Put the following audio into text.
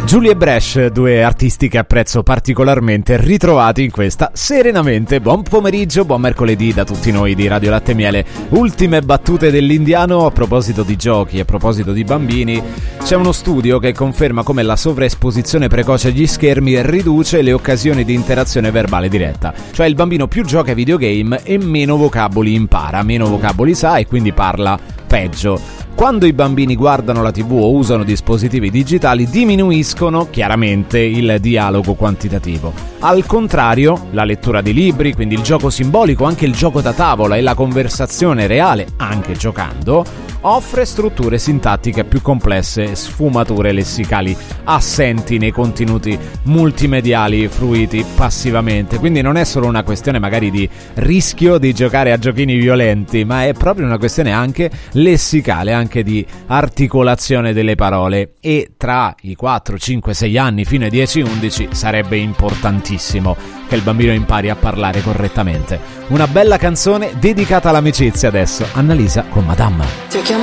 Giulia e Bresh, due artisti che apprezzo particolarmente, ritrovati in questa Serenamente. Buon pomeriggio, buon mercoledì da tutti noi di Radio Latte Miele. Ultime battute dell'Indiano a proposito di giochi, a proposito di bambini. C'è uno studio che conferma come la sovraesposizione precoce agli schermi riduce le occasioni di interazione verbale diretta. Cioè il bambino più gioca ai videogame e meno vocaboli impara, meno vocaboli sa e quindi parla peggio. Quando i bambini guardano la TV o usano dispositivi digitali diminuiscono chiaramente il dialogo quantitativo. Al contrario, la lettura di libri, quindi il gioco simbolico, anche il gioco da tavola e la conversazione reale, anche giocando, offre strutture sintattiche più complesse e sfumature lessicali assenti nei contenuti multimediali fruiti passivamente. Quindi non è solo una questione magari di rischio di giocare a giochini violenti, ma è proprio una questione anche lessicale, anche di articolazione delle parole, e tra i 4, 5, 6 anni fino ai 10-11 sarebbe importantissimo che il bambino impari a parlare correttamente. Una bella canzone dedicata all'amicizia adesso, Annalisa con Madame. Ti ho chiamato